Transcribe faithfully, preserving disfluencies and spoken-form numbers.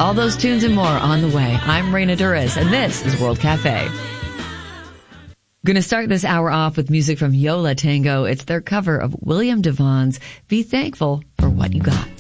All those tunes and more on the way. I'm Raina Duris, and this is World Cafe. Going to start this hour off with music from Yo La Tengo. It's their cover of William DeVon's Be Thankful for What You Got.